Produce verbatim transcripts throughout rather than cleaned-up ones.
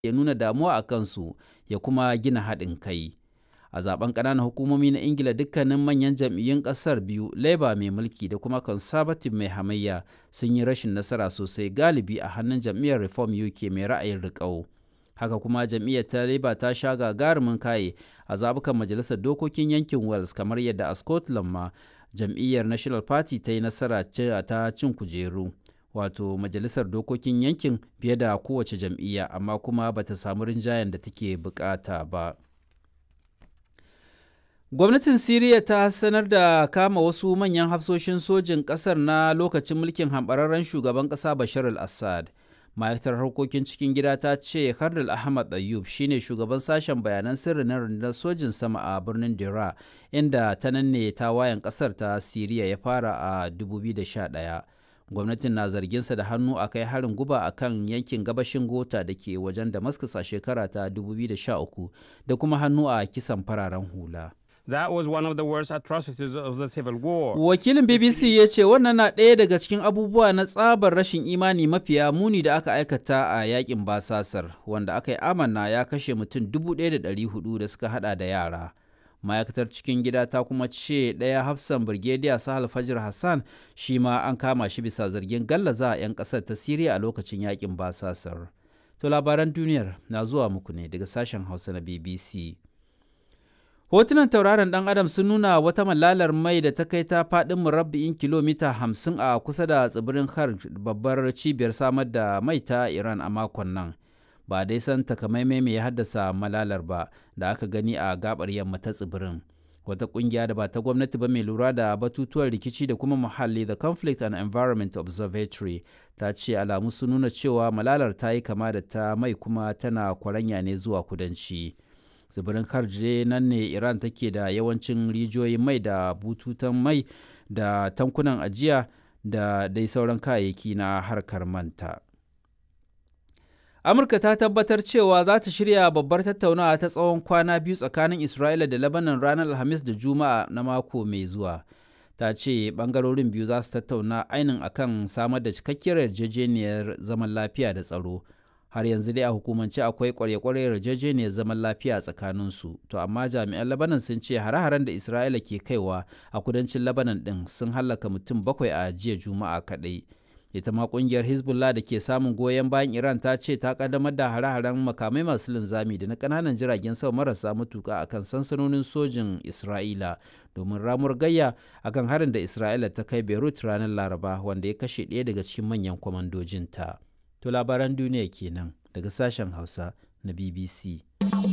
ya nuna damuwa a kansu ya kuma gina haɗin kai. A zaben ƙananan hukumomi na Ingila dukkanin manyan jam'iyyun ƙasar biyu, Labour mai mulki da kuma Conservative mai hamayya, sun yi rashin nasara sosai galibi a hannun jam'iyyar Reform U K mai ra'ayin riƙau. Haka kuma jam'iyyar ta Labour ta sha gagarumin kaye a zaɓukan majalisar dokokin yankin Wales, kamar yadda a Scotland ma jam'iyyar National Party ta yi nasara ta cin kujeru, wato majalisar dokokin yankin fiye da kowace jam'iyya, amma kuma ba ta samu rinjayen da take bukata ba. Gwamnatin Siriya ta sanar da kama wasu manyan hafsoshin sojin ƙasar na lokacin mulkin hamɓararren shugaban ƙasa Bashar al-Assad. Ma'aikatar harkokin cikin gida ta ce Kardal Ahmad Ayyub shine shugaban sashen bayanan sirri na rundunar sojin sama a birnin Dera, inda ta nan ne tawayen ƙasar ta Siriya ya fara a dubu biyu da sha ɗaya. Gwamnatin na zarginsa da hannu a kai harin guba a kan yankin gabashin Gota da ke wajen Damascus a shekara ta dubu biyu da sha uku da kuma hannu a kisan fararen hula. That was one of the worst atrocities of the civil war. Wakilin B B C ya ce wannan na ɗaya daga cikin abubuwa na tsabar rashin imani mafiya muni da aka aikata a yakin basasar, wanda aka yi amanna ya kashe mutum dubu ɗaya da ɗari hudu da suka hada da yara. Ma'aikatar cikin gida ta kuma ce ɗaya hafsan Birgediya Sahal Fajr Hassan shi ma an kama shi bisa zargin gallaza a 'yan ƙasar ta Siriya a lokacin yakin basasar. To labaran duniyar na zuwa muku ne daga sashen Hausa na B B C. Hotunan tauraron ɗan Adam sun nuna wata malalar mai da ta kai ta faɗin murabba'i kilomita hamsin a kusa da tsibirin Kharg, babbar cibiyar samar da mai ta Iran a makon nan. Ba dai san takamaimai mai ya haddasa malalar ba da aka gani a gabar yamma ta tsibirin. Wata ƙungiya da ba ta gwamnati ba mai lura da batutuwan rikici da kuma muhalli, the Conflict and Environment Observatory, ta ce alamu sun nuna cewa malalar ta yi kama da ta mai kuma tana kwaranya ne zuwa kudanci. Tsibirin Kharj nan ne Iran take da yawancin rijiyoyin mai da bututun mai da tankunan ajiya da dai sauran kayayyaki na harkar manta. Amurka ta tabbatar cewa za ta shirya babbar tattaunawa ta tsawon kwana biyu tsakanin Isra'ila da Lebanon ranar Alhamis da Juma'a na mako mai zuwa. Ta ce ɓangarorin biyu za su tattauna ainin akan samar da cikakkiyar yarjejeniyar zaman lafiya da tsaro. Har yanzu dai a hukumance akwai kwarya-kwaryar yarjejeniyar zaman lafiya tsakaninsu, to amma jami'an Lebanon sun ce hare-haren da Isra'ila ke kaiwa a kudancin Lebanon ɗin sun hallaka mutum bakwai a jiya Juma'a kaɗai. Ita ma ƙungiyar Hezbollah da ke samun goyon bayan Iran ta ce ta ƙaddamar da hare-haren makamai masu linzami da na ƙananan jiragen sama marasa matuƙa akan sansanonin sojin Isra'ila domin ramuwar gayya akan harin da Isra'ila ta kai Beirut ranar Laraba, wanda ya kashe ɗaya daga cikin manyan kwamandojinta. To labaran duniya kenan daga sashen Hausa na B B C.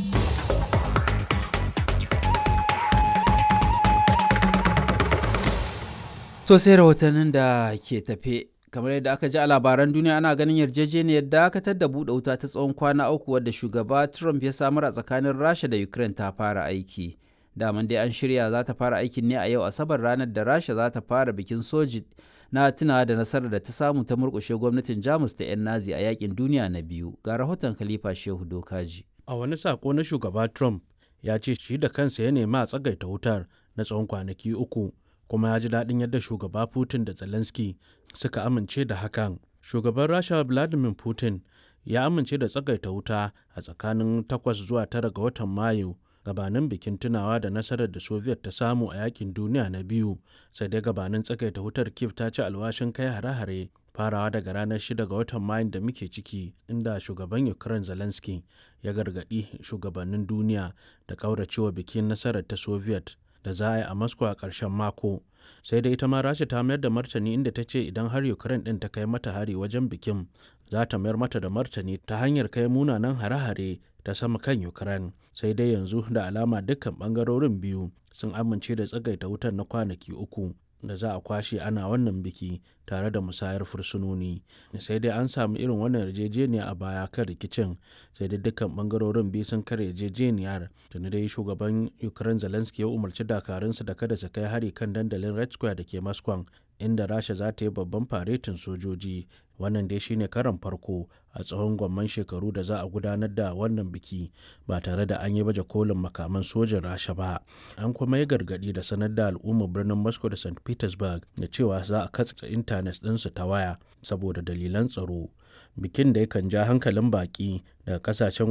To sai rahotannin da ke tafe. Kamar yadda aka ji a labaran duniya, ana ganin yarjejeniyar dakatar da buɗe wuta ta tsawon kwana uku wadda shugaba Trump ya samar a tsakanin Rasha da Ukraine ta fara aiki. Daman dai an shirya za ta fara aikin ne a yau Asabar, ranar da Rasha za ta fara bikin soji na tuna da nasarar da ta samu ta murƙushe gwamnatin Jamus ta 'yan Nazi a yakin duniya na biyu. Ga rahoton Khalifa Shehu Dokaji. A wani sako na shugaba Trump ya ce shi da kansa ya nemi a tsagaita wutar na tsawon kwanaki uku, kuma ya ji daɗin yadda shugaba Putin da Zelensky suka amince da hakan. Shugaban Rasha Vladimir Putin ya amince da tsagaita wuta a tsakanin takwas zuwa tara ga watan Mayu, gabanin bikin tunawa da nasarar da Soviet ta samu a yakin duniya na biyu. Sai dai gabanin tsagaita wutar, Kiev ta ci alwashin kai hare-hare farawa daga ranar shida ga watan Mayun da muke ciki, inda shugaban Ukraine Zelensky ya gargaɗi shugabannin duniya da ƙauracewa bikin nasarar ta Soviet da za a yi a Moscow a ƙarshen mako. Sai dai ita ma Rasha ta mayar da martani, inda ta ce idan har Ukraine ɗin ta kai mata hari wajen bikin, za ta mayar mata da martani ta hanyar kai munanan hare-hare ta sama kan Ukraine. Sai dai yanzu da alama dukkan ɓangarorin biyu sun amince da tsagaita wutar na kwanaki uku da za a kwashe ana wannan biki tare da musayar fursunoni. Sai dai an samu irin wannan yarjejeniya a baya kan rikicin, sai dai dukkan bangarorin biyu sun kare yarjejeniyar. Tuni dai shugaban Ukraine Zelensky ya umarci dakarunsu da kada su kai hari kan dandalin Red Square da ke Moscow, inda Rasha za ta yi babban faretin sojoji. Wannan dai shine karon farko a tsawon gwamman shekaru da za a gudanar da wannan biki ba tare da an yi baje kolin makaman sojin Rasha ba. An kuma yi gargaɗi da sanar da al'ummar birnin Moscow da Saint Petersburg da cewa za a katse intanet ɗinsu ta waya saboda dalilan tsaro. bikin da yakan ja hankalin baƙi daga ƙasashen